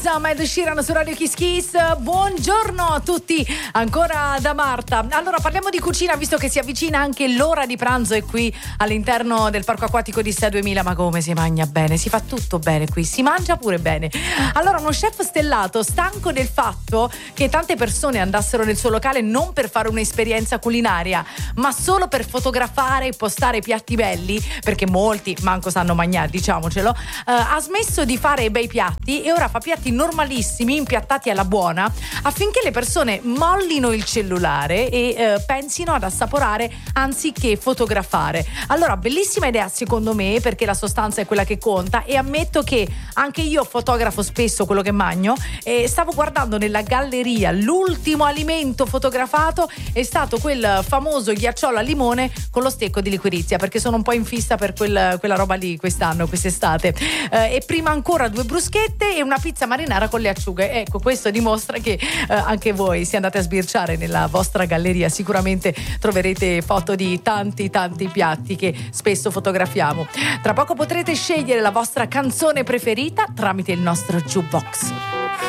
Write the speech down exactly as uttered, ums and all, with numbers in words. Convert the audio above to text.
Ed Sheeran su Radio Kiss Kiss. Buongiorno a tutti, ancora da Marta. Allora parliamo di cucina, visto che si avvicina anche l'ora di pranzo e qui all'interno del parco acquatico di Ste duemila. Ma come si mangia bene, si fa tutto bene qui, si mangia pure bene. Allora uno chef stellato, stanco del fatto che tante persone andassero nel suo locale non per fare un'esperienza culinaria, ma solo per fotografare e postare piatti belli, perché molti manco sanno mangiare, diciamocelo, eh, ha smesso di fare bei piatti e ora fa piatti normalissimi impiattati alla buona, affinché le persone mollino il cellulare e eh, pensino ad assaporare anziché fotografare. Allora, bellissima idea secondo me, perché la sostanza è quella che conta, e ammetto che anche io fotografo spesso quello che mangio, e stavo guardando nella galleria, l'ultimo alimento fotografato è stato quel famoso ghiacciolo al limone con lo stecco di liquirizia, perché sono un po' in fissa per quel, quella roba lì quest'anno, quest'estate, eh, e prima ancora due bruschette e una pizza marinara con le acciughe. Ecco, questo dimostra che eh, anche voi, se andate a sbirciare nella vostra galleria, sicuramente troverete foto di tanti tanti piatti che spesso fotografiamo. Tra poco potrete scegliere la vostra canzone preferita tramite il nostro jukebox.